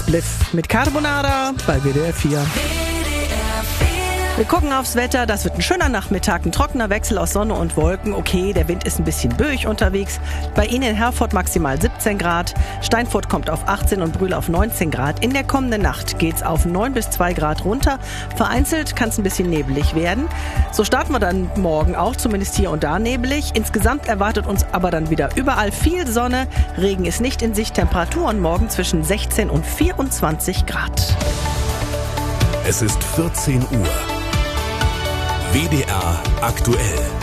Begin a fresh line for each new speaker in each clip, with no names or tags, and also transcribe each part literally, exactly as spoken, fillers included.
Bliff mit Carbonara bei W D R vier. Wir gucken aufs Wetter, das wird ein schöner Nachmittag, ein trockener Wechsel aus Sonne und Wolken. Okay, der Wind ist ein bisschen böig unterwegs. Bei Ihnen in Herford maximal siebzehn Grad, Steinfurt kommt auf achtzehn und Brühl auf neunzehn Grad. In der kommenden Nacht geht's auf neun bis zwei Grad runter. Vereinzelt kann es ein bisschen nebelig werden. So starten wir dann morgen auch, zumindest hier und da nebelig. Insgesamt erwartet uns aber dann wieder überall viel Sonne. Regen ist nicht in Sicht, Temperaturen morgen zwischen sechzehn und vierundzwanzig Grad.
Es ist vierzehn Uhr. W D R aktuell.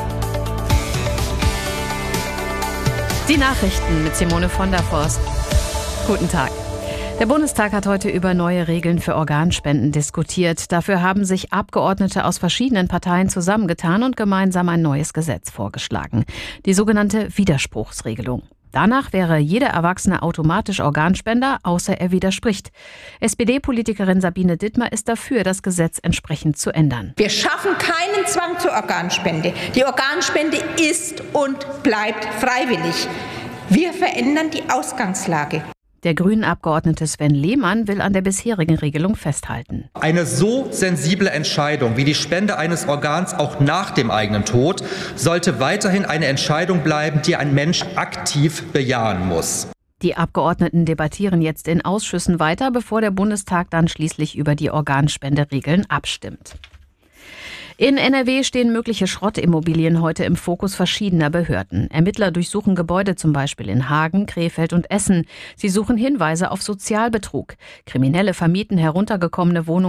Die Nachrichten mit Simone von der Forst. Guten Tag. Der Bundestag hat heute über neue Regeln für Organspenden diskutiert. Dafür haben sich Abgeordnete aus verschiedenen Parteien zusammengetan und gemeinsam ein neues Gesetz vorgeschlagen. Die sogenannte Widerspruchsregelung. Danach wäre jeder Erwachsene automatisch Organspender, außer er widerspricht. S P D-Politikerin Sabine Dittmer ist dafür, das Gesetz entsprechend zu ändern.
Wir schaffen keinen Zwang zur Organspende. Die Organspende ist und bleibt freiwillig. Wir verändern die Ausgangslage.
Der Grünen-Abgeordnete Sven Lehmann will an der bisherigen Regelung festhalten.
Eine so sensible Entscheidung wie die Spende eines Organs auch nach dem eigenen Tod sollte weiterhin eine Entscheidung bleiben, die ein Mensch aktiv bejahen muss.
Die Abgeordneten debattieren jetzt in Ausschüssen weiter, bevor der Bundestag dann schließlich über die Organspenderegeln abstimmt. In N R W stehen mögliche Schrottimmobilien heute im Fokus verschiedener Behörden. Ermittler durchsuchen Gebäude zum Beispiel in Hagen, Krefeld und Essen. Sie suchen Hinweise auf Sozialbetrug. Kriminelle vermieten heruntergekommene Wohnungen